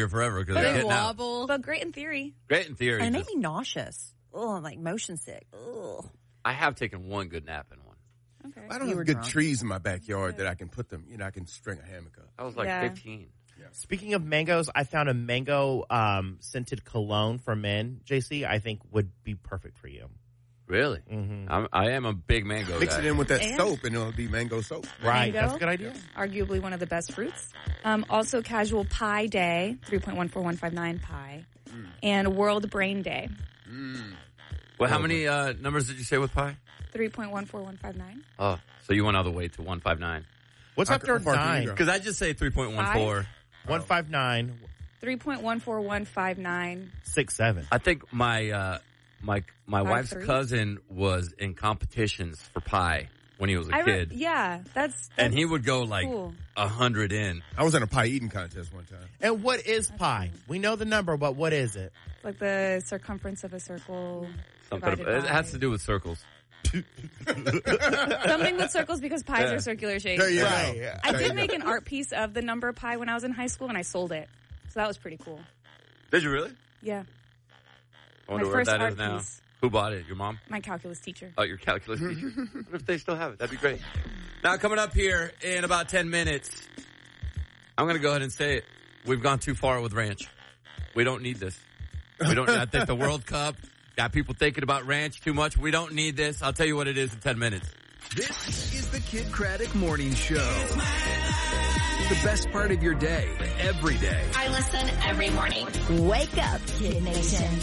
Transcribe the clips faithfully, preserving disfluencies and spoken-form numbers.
here forever because But they're they getting out. wobble. But great in theory. Great in theory. And it just- made me nauseous. Oh, like motion sick. Ugh. I have taken one good nap in one. Okay. I don't You have were good drunk. trees in my backyard that I can put them, you know, I can string a hammock up. I was like Yeah. fifteen. Speaking of mangoes, I found a mango um, scented cologne for men, J C, I think would be perfect for you. Really? Mm-hmm. I'm, I am a big mango Mix guy. it in with that And- soap and it'll be mango soap. Right, Mango. that's a good idea. Arguably one of the best fruits. Um, also, Casual Pie Day, three point one four one five nine pi. Mm. And World Brain Day, Well, how many uh, numbers did you say with pi? three point one four one five nine. Oh, so you went all the way to one five nine. What's How- after how far can you nine? go? Because I just say three point one four. one five nine, three point one four one five nine. six seven. I think my uh, my my Five, wife's three? cousin was in competitions for pi when he was a I re- kid, yeah, that's, that's and he would go like cool. a hundred in. I was in a pie eating contest one time. And what is pi? We know the number, but what is it? like the circumference of a circle. Something divided it has by- to do with circles. Something with circles because pies Yeah. are circular shaped. There you Right. go. I There you did go. make an art piece of the number pi when I was in high school, and I sold it. So that was pretty cool. Did you really? Yeah, I wonder My where first that art is now. piece. Who bought it? Your mom? my calculus teacher. Oh, your calculus teacher. What if they still have it? That'd be great. Now, coming up here in about ten minutes, I'm going to go ahead and say it. We've gone too far with ranch. We don't need this. We don't. I think the World Cup got people thinking about ranch too much. We don't need this. I'll tell you what it is in ten minutes. This is the Kid Craddock Morning Show. The best part of your day, every day. I listen every morning. Wake up, Kid Nation.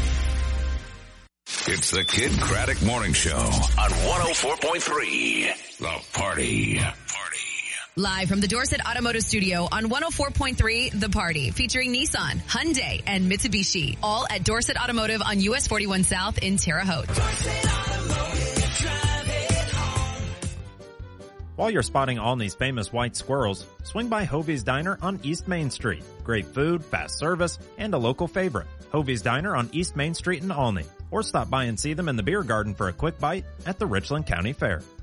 It's the Kid Craddock Morning Show on one oh four point three. The Party. Party. Live from the Dorset Automotive Studio on one oh four point three, The Party, featuring Nissan, Hyundai, and Mitsubishi. All at Dorset Automotive on U S forty-one South in Terre Haute. While you're spotting Olney's famous white squirrels, swing by Hovey's Diner on East Main Street. Great food, fast service, and a local favorite. Hovey's Diner on East Main Street in Olney. Or stop by and see them in the beer garden for a quick bite at the Richland County Fair.